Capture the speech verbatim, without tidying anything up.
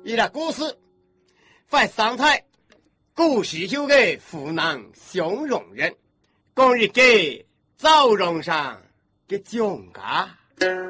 一个故事，在上海古时候的湖南湘蓉人，讲一个赵荣上的蒋家。